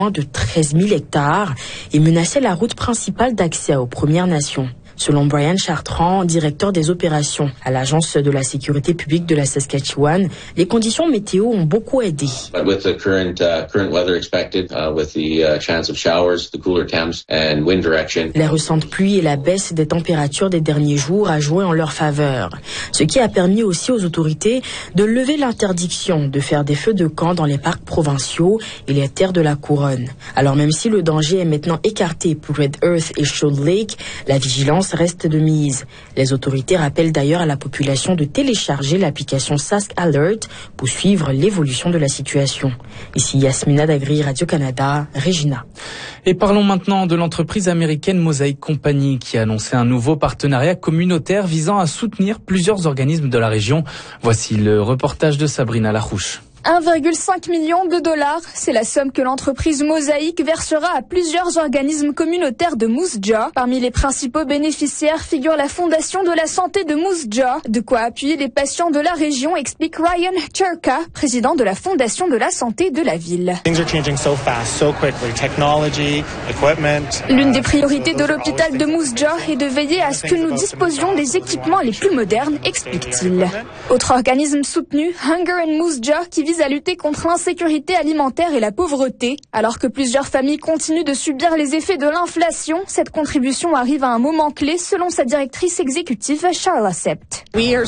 de 13 000 hectares et menaçait la route principale d'accès aux Premières Nations. Selon Brian Chartrand, directeur des opérations à l'Agence de la sécurité publique de la Saskatchewan, les conditions météo ont beaucoup aidé. With the current weather expected, with the chance of showers, the cooler temps and wind direction. Les récentes pluies et la baisse des températures des derniers jours a joué en leur faveur, ce qui a permis aussi aux autorités de lever l'interdiction de faire des feux de camp dans les parcs provinciaux et les terres de la couronne. Alors même si le danger est maintenant écarté pour Red Earth et Shoal Lake, la vigilance reste de mise. Les autorités rappellent d'ailleurs à la population de télécharger l'application Sask Alert pour suivre l'évolution de la situation. Ici Yasmina Dagri, Radio-Canada, Regina. Et parlons maintenant de l'entreprise américaine Mosaic Company qui a annoncé un nouveau partenariat communautaire visant à soutenir plusieurs organismes de la région. Voici le reportage de Sabrina Larouche. 1,5 million de dollars, c'est la somme que l'entreprise Mosaic versera à plusieurs organismes communautaires de Moose Jaw. Parmi les principaux bénéficiaires figure la Fondation de la santé de Moose Jaw. De quoi appuyer les patients de la région, explique Ryan Cherka, président de la Fondation de la santé de la ville. L'une des priorités de l'hôpital de Moose Jaw est de veiller à ce que nous disposions des équipements les plus modernes, explique-t-il. Autre organisme soutenu, Hunger and Moose Jaw, qui vise à lutter contre l'insécurité alimentaire et la pauvreté. Alors que plusieurs familles continuent de subir les effets de l'inflation, cette contribution arrive à un moment clé selon sa directrice exécutive Charla Sept. Nous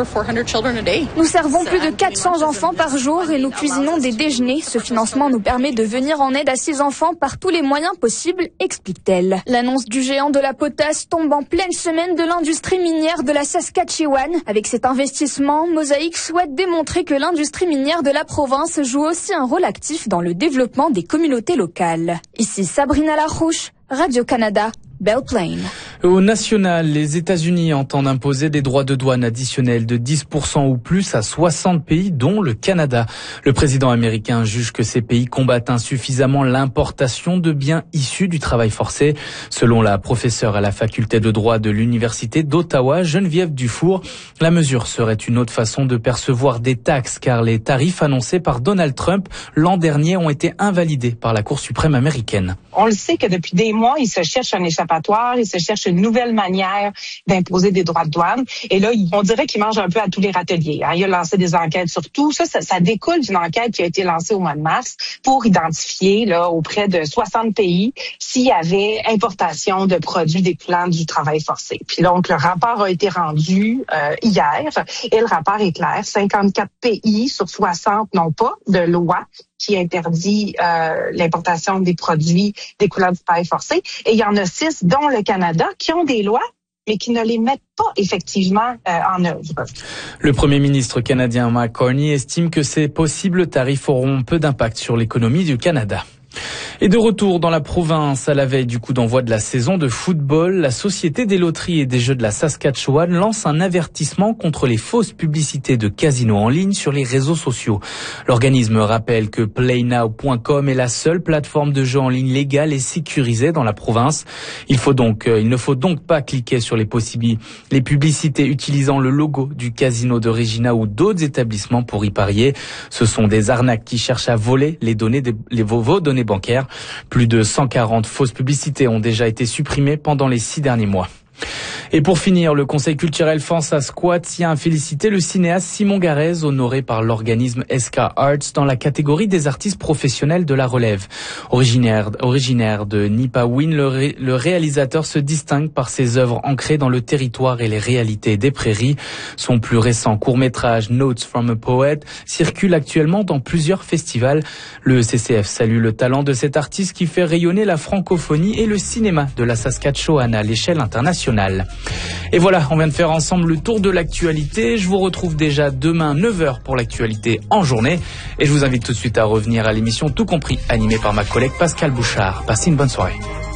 servons plus de 400 enfants par jour et nous cuisinons des déjeuners. Ce financement nous permet de venir en aide à ces enfants par tous les moyens possibles, explique-t-elle. L'annonce du géant de la potasse tombe en pleine semaine de l'industrie minière de la Saskatchewan. Avec cet investissement, Mosaic souhaite démontrer que l'industrie minière de la province joue aussi un rôle actif dans le développement des communautés locales. Ici Sabrina Larouche, Radio-Canada, Belle Plaine. Au national, les États-Unis entendent imposer des droits de douane additionnels de 10% ou plus à 60 pays, dont le Canada. Le président américain juge que ces pays combattent insuffisamment l'importation de biens issus du travail forcé. Selon la professeure à la faculté de droit de l'Université d'Ottawa, Geneviève Dufour, la mesure serait une autre façon de percevoir des taxes, car les tarifs annoncés par Donald Trump l'an dernier ont été invalidés par la Cour suprême américaine. On le sait que depuis des mois, il se cherche un échappatoire, il se cherche une nouvelle manière d'imposer des droits de douane. Et là, on dirait qu'il mange un peu à tous les râteliers. Il a lancé des enquêtes sur tout. Ça découle d'une enquête qui a été lancée au mois de mars pour identifier là auprès de 60 pays s'il y avait importation de produits découlant du travail forcé. Puis donc, le rapport a été rendu hier et le rapport est clair. 54 pays sur 60 n'ont pas de loi qui interdit l'importation des produits découlant du travail forcé. Et il y en a 6, dont le Canada, qui ont des lois, mais qui ne les mettent pas effectivement en œuvre. Le Premier ministre canadien Mark Carney estime que ces possibles tarifs auront peu d'impact sur l'économie du Canada. Et de retour dans la province, à la veille du coup d'envoi de la saison de football, la Société des loteries et des jeux de la Saskatchewan lance un avertissement contre les fausses publicités de casinos en ligne sur les réseaux sociaux. L'organisme rappelle que playnow.com est la seule plateforme de jeux en ligne légale et sécurisée dans la province. Il ne faut donc pas cliquer sur les publicités utilisant le logo du casino de Regina ou d'autres établissements pour y parier. Ce sont des arnaques qui cherchent à voler vos données bancaires. Plus de 140 fausses publicités ont déjà été supprimées pendant les 6 derniers mois. Et pour finir, le Conseil culturel France à Squat tient à féliciter le cinéaste Simon Garez, honoré par l'organisme SK Arts dans la catégorie des artistes professionnels de la relève. Originaire de Nipawin, le réalisateur se distingue par ses œuvres ancrées dans le territoire et les réalités des prairies. Son plus récent court-métrage Notes from a Poet circule actuellement dans plusieurs festivals. Le CCF salue le talent de cet artiste qui fait rayonner la francophonie et le cinéma de la Saskatchewan à l'échelle internationale. Et voilà, on vient de faire ensemble le tour de l'actualité. Je vous retrouve déjà demain 9h pour l'actualité en journée. Et je vous invite tout de suite à revenir à l'émission Tout compris, animée par ma collègue Pascal Bouchard. Passez une bonne soirée.